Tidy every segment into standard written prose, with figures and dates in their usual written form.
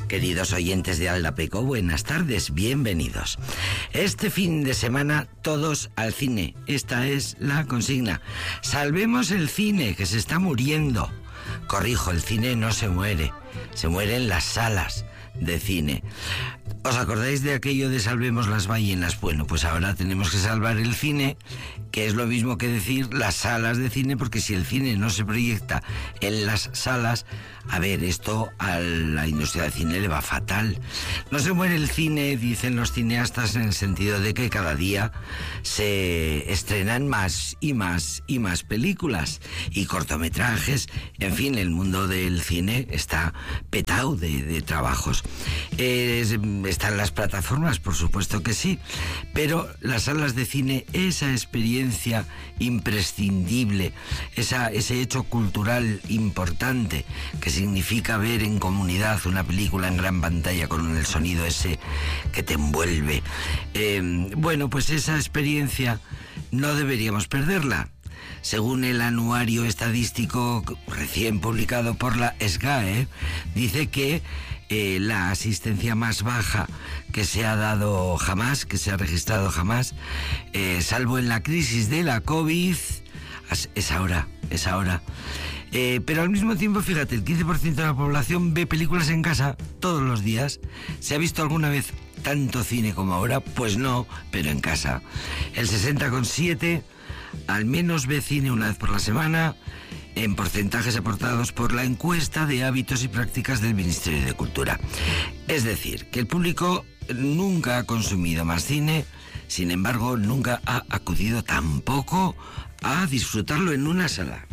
Queridos oyentes de Aldapeco, buenas tardes, bienvenidos. Este fin de semana todos al cine. Esta es la consigna. Salvemos el cine, que se está muriendo. Corrijo, el cine no se muere, se mueren las salas de cine. ¿Os acordáis de aquello de salvemos las ballenas? Bueno, pues ahora tenemos que salvar el cine, que es lo mismo que decir las salas de cine, porque si el cine no se proyecta en las salas, a ver, esto a la industria del cine le va fatal. No se muere el cine, dicen los cineastas, en el sentido de que cada día se estrenan más y más y más películas y cortometrajes. En fin, el mundo del cine está petado de trabajos. Están las plataformas, por supuesto que sí, pero las salas de cine, esa experiencia imprescindible, ese hecho cultural importante que significa ver en comunidad una película en gran pantalla con el sonido ese que te envuelve. Bueno, pues esa experiencia no deberíamos perderla. Según el anuario estadístico recién publicado por la SGAE, dice que la asistencia más baja que se ha dado jamás, que se ha registrado jamás, salvo en la crisis de la COVID, es ahora. Pero al mismo tiempo, fíjate, el 15% de la población ve películas en casa todos los días. ¿Se ha visto alguna vez tanto cine como ahora? Pues no, pero en casa. El 60,7% al menos ve cine una vez por la semana, en porcentajes aportados por la encuesta de hábitos y prácticas del Ministerio de Cultura. Es decir, que el público nunca ha consumido más cine, sin embargo, nunca ha acudido tampoco a disfrutarlo en una sala.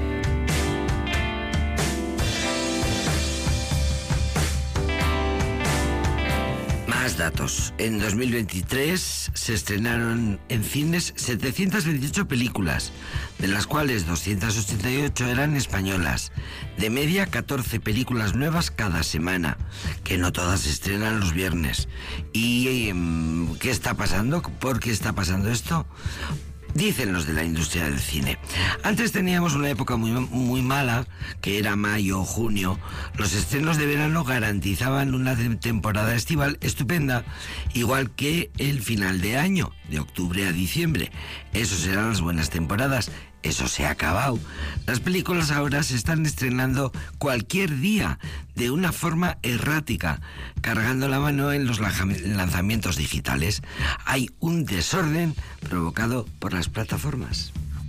Más datos. En 2023 se estrenaron en cines 728 películas, de las cuales 288 eran españolas. De media, 14 películas nuevas cada semana, que no todas se estrenan los viernes. ¿Y qué está pasando? ¿Por qué está pasando esto? Dicen los de la industria del cine. Antes teníamos una época muy mala, que era mayo o junio. Los estrenos de verano garantizaban una temporada estival estupenda, igual que el final de año, de octubre a diciembre. Esos eran las buenas temporadas. Eso se ha acabado. Las películas ahora se están estrenando cualquier día, de una forma errática, cargando la mano en los lanzamientos digitales. Hay un desorden provocado por las plataformas.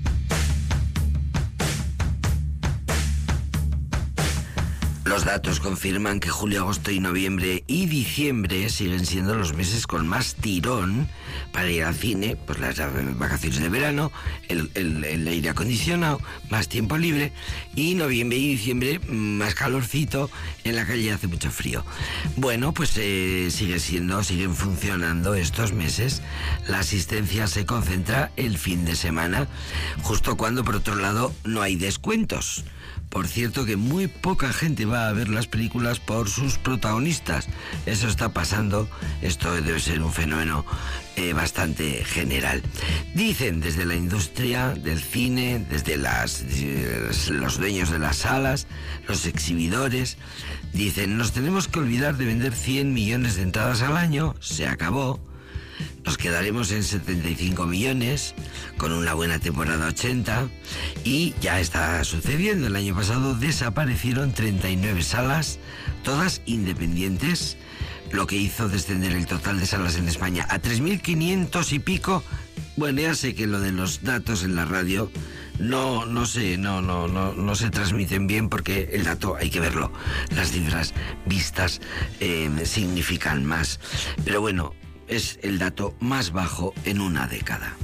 Los datos confirman que julio, agosto y noviembre y diciembre siguen siendo los meses con más tirón para ir al cine, pues las vacaciones de verano, el aire acondicionado, más tiempo libre, y noviembre y diciembre más calorcito, en la calle hace mucho frío. Bueno, pues siguen funcionando estos meses. La asistencia se concentra el fin de semana, justo cuando, por otro lado, no hay descuentos. Por cierto, que muy poca gente va a ver las películas por sus protagonistas. Eso está pasando. Esto debe ser un fenómeno bastante general. Dicen desde la industria del cine, desde los dueños de las salas, los exhibidores, dicen: nos tenemos que olvidar de vender 100 millones de entradas al año. Se acabó. Nos quedaremos en 75 millones, con una buena temporada 80, y ya está sucediendo. El año pasado desaparecieron 39 salas, todas independientes, lo que hizo descender el total de salas en España a 3.500 y pico. Bueno, ya sé que lo de los datos en la radio no se transmiten bien, porque el dato hay que verlo. Las cifras vistas significan más. Pero bueno, es el dato más bajo en una década.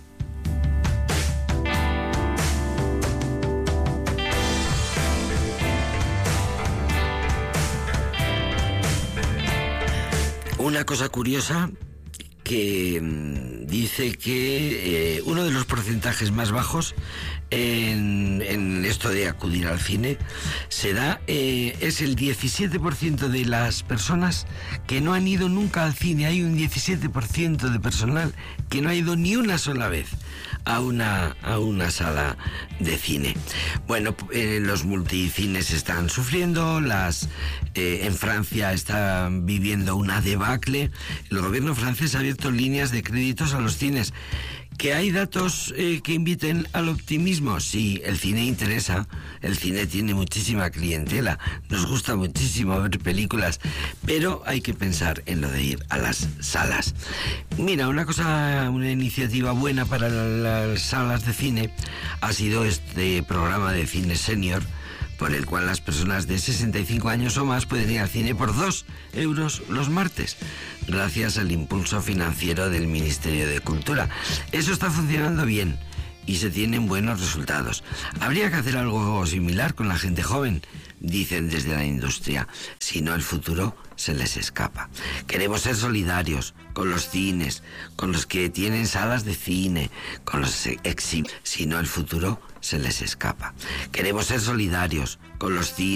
Una cosa curiosa que dice que uno de los porcentajes más bajos en esto de acudir al cine se da, es el 17% de las personas que no han ido nunca al cine. Hay un 17% de personal que no ha ido ni una sola vez a una sala de cine. Bueno, los multicines están sufriendo, en Francia están viviendo una debacle. El gobierno francés ha abierto líneas de créditos a los cines. ¿Que hay datos que inviten al optimismo? Sí, el cine interesa, el cine tiene muchísima clientela, nos gusta muchísimo ver películas, pero hay que pensar en lo de ir a las salas. Mira, una iniciativa buena para las salas de cine ha sido este programa de cine senior, por el cual las personas de 65 años o más pueden ir al cine por 2 euros los martes, gracias al impulso financiero del Ministerio de Cultura. Eso está funcionando bien y se tienen buenos resultados. Habría que hacer algo similar con la gente joven, dicen desde la industria, si no el futuro se les escapa. Queremos ser solidarios con los cines, con los que tienen salas de cine, con los si no el futuro se les escapa. Queremos ser solidarios con los cines.